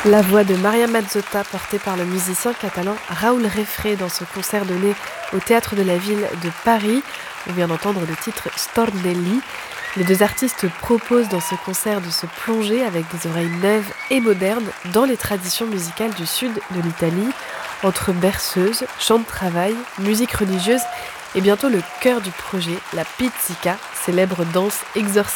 La voix de Maria Mazzotta portée par le musicien catalan Raoul Refré dans ce concert donné au Théâtre de la Ville de Paris. On vient d'entendre le titre Stornelli. Les deux artistes proposent dans ce concert de se plonger avec des oreilles neuves et modernes dans les traditions musicales du sud de l'Italie, entre berceuses, chants de travail, musique religieuse et bientôt le cœur du projet, la pizzica, célèbre danse exorcisme